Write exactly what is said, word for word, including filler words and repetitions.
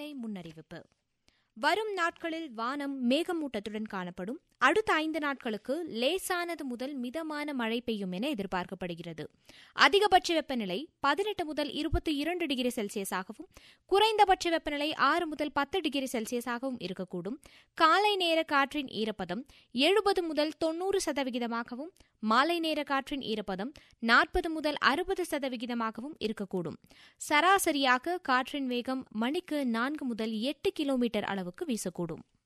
வானிலை முன்னறிவிப்பு. வரும் நாட்களில் வானம் மேகமூட்டத்துடன் காணப்படும். அடுத்த ஐந்து நாட்களுக்கு லேசானது முதல் மிதமான மழை பெய்யும் என எதிர்பார்க்கப்படுகிறது. அதிகபட்ச வெப்பநிலை பதினெட்டு முதல் இருபத்தி இரண்டு டிகிரி செல்சியஸாகவும் குறைந்தபட்ச வெப்பநிலை ஆறு முதல் பத்து டிகிரி செல்சியஸாகவும் இருக்கக்கூடும். காலை நேர காற்றின் ஈரப்பதம் எழுபது முதல் தொன்னூறு சதவிகிதமாகவும் மாலை நேர காற்றின் ஈரப்பதம் நாற்பது முதல் அறுபது சதவிகிதமாகவும் இருக்கக்கூடும். சராசரியாக காற்றின் வேகம் மணிக்கு நான்கு முதல் எட்டு கிலோமீட்டர் அளவுக்கு வீசக்கூடும்.